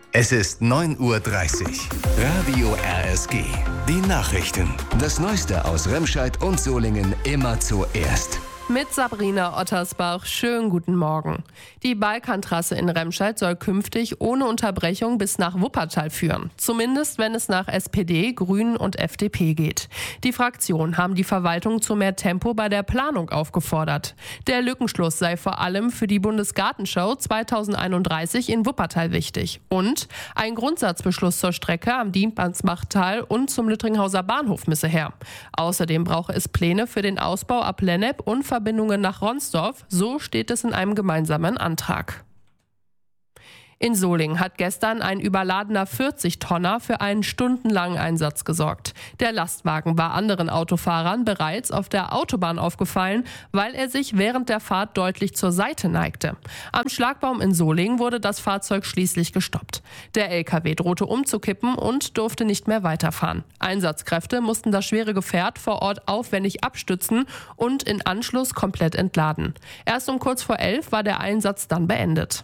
Es ist 9:30 Uhr. Radio RSG. Die Nachrichten. Das Neueste aus Remscheid und Solingen immer zuerst. Mit Sabrina Ottersbach. Schönen guten Morgen. Die Balkantrasse in Remscheid soll künftig ohne Unterbrechung bis nach Wuppertal führen. Zumindest wenn es nach SPD, Grünen und FDP geht. Die Fraktionen haben die Verwaltung zu mehr Tempo bei der Planung aufgefordert. Der Lückenschluss sei vor allem für die Bundesgartenschau 2031 in Wuppertal wichtig. Und ein Grundsatzbeschluss zur Strecke am Dietmannsbachtal und zum Lüttringhauser Bahnhof müsse her. Außerdem brauche es Pläne für den Ausbau ab Lennep und Verbindungen nach Ronsdorf, so steht es in einem gemeinsamen Antrag. In Solingen hat gestern ein überladener 40-Tonner für einen stundenlangen Einsatz gesorgt. Der Lastwagen war anderen Autofahrern bereits auf der Autobahn aufgefallen, weil er sich während der Fahrt deutlich zur Seite neigte. Am Schlagbaum in Solingen wurde das Fahrzeug schließlich gestoppt. Der LKW drohte umzukippen und durfte nicht mehr weiterfahren. Einsatzkräfte mussten das schwere Gefährt vor Ort aufwendig abstützen und in Anschluss komplett entladen. Erst um kurz vor 11 war der Einsatz dann beendet.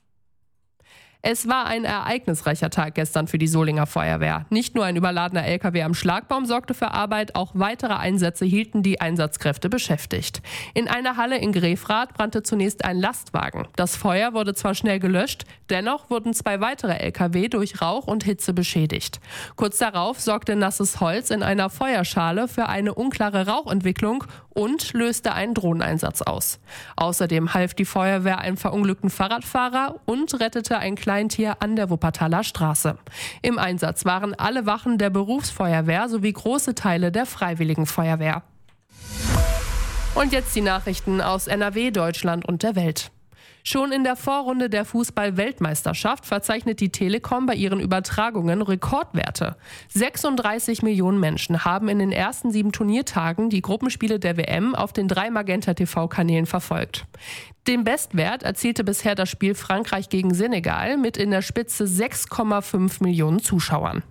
Es war ein ereignisreicher Tag gestern für die Solinger Feuerwehr. Nicht nur ein überladener LKW am Schlagbaum sorgte für Arbeit, auch weitere Einsätze hielten die Einsatzkräfte beschäftigt. In einer Halle in Grefrath brannte zunächst ein Lastwagen. Das Feuer wurde zwar schnell gelöscht, dennoch wurden 2 weitere LKW durch Rauch und Hitze beschädigt. Kurz darauf sorgte nasses Holz in einer Feuerschale für eine unklare Rauchentwicklung und löste einen Drohneneinsatz aus. Außerdem half die Feuerwehr einem verunglückten Fahrradfahrer und rettete ein Kleintier an der Wuppertaler Straße. Im Einsatz waren alle Wachen der Berufsfeuerwehr sowie große Teile der Freiwilligen Feuerwehr. Und jetzt die Nachrichten aus NRW, Deutschland und der Welt. Schon in der Vorrunde der Fußball-Weltmeisterschaft verzeichnet die Telekom bei ihren Übertragungen Rekordwerte. 36 Millionen Menschen haben in den ersten 7 Turniertagen die Gruppenspiele der WM auf den 3 Magenta-TV-Kanälen verfolgt. Den Bestwert erzielte bisher das Spiel Frankreich gegen Senegal mit in der Spitze 6,5 Millionen Zuschauern.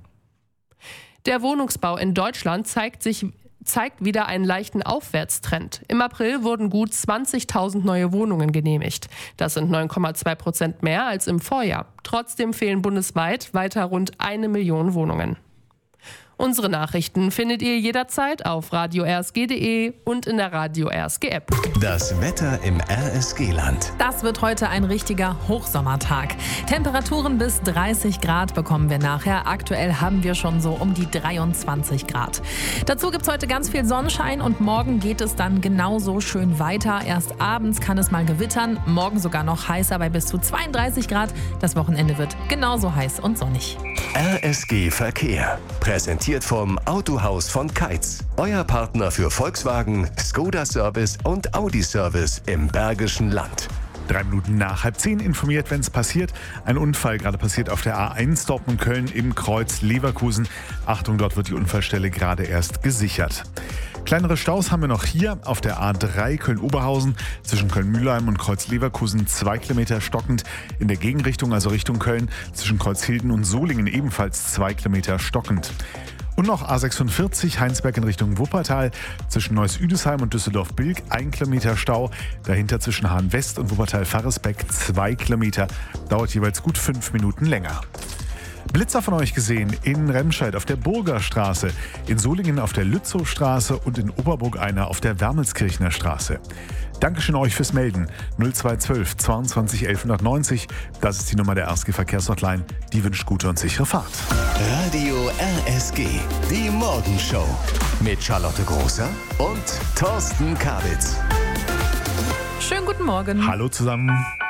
Der Wohnungsbau in Deutschland zeigt wieder einen leichten Aufwärtstrend. Im April wurden gut 20.000 neue Wohnungen genehmigt. Das sind 9,2% mehr als im Vorjahr. Trotzdem fehlen bundesweit weiter rund 1 Million Wohnungen. Unsere Nachrichten findet ihr jederzeit auf radio-rsg.de und in der Radio RSG App. Das Wetter im RSG-Land. Das wird heute ein richtiger Hochsommertag. Temperaturen bis 30 Grad bekommen wir nachher. Aktuell haben wir schon so um die 23 Grad. Dazu gibt es heute ganz viel Sonnenschein und morgen geht es dann genauso schön weiter. Erst abends kann es mal gewittern, morgen sogar noch heißer bei bis zu 32 Grad. Das Wochenende wird genauso heiß und sonnig. RSG Verkehr. Präsentiert vom Autohaus von Keitz. Euer Partner für Volkswagen, Skoda Service und Audi Service im Bergischen Land. 3 Minuten nach 9:30 informiert, wenn es passiert. Ein Unfall gerade passiert auf der A1 Dortmund-Köln im Kreuz Leverkusen. Achtung, dort wird die Unfallstelle gerade erst gesichert. Kleinere Staus haben wir noch hier auf der A3 Köln-Oberhausen zwischen Köln-Mühlheim und Kreuz Leverkusen 2 Kilometer stockend. In der Gegenrichtung, also Richtung Köln, zwischen Kreuzhilden und Solingen ebenfalls 2 Kilometer stockend. Und noch A46 Heinsberg in Richtung Wuppertal zwischen Neuss-Üdesheim und Düsseldorf-Bilk 1 Kilometer Stau. Dahinter zwischen Hahn-West und Wuppertal-Farresbeck 2 Kilometer. Dauert jeweils gut 5 Minuten länger. Blitzer von euch gesehen in Remscheid auf der Burgerstraße, in Solingen auf der Lützowstraße und in Oberburg einer auf der Wermelskirchner Straße. Dankeschön euch fürs Melden. 0212 22 1190. Das ist die Nummer der RSG Verkehrshotline. Die wünscht gute und sichere Fahrt. Radio RSG. Die Morgenshow. Mit Charlotte Großer und Thorsten Kabitz. Schönen guten Morgen. Hallo zusammen.